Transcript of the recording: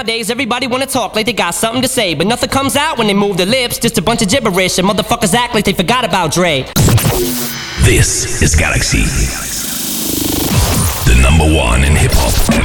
Nowadays, everybody wanna talk like they got something to say, but nothing comes out when they move their lips. Just a bunch of gibberish, and motherfuckers act like they forgot about Dre. This is Galaxy, the #1 in hip hop and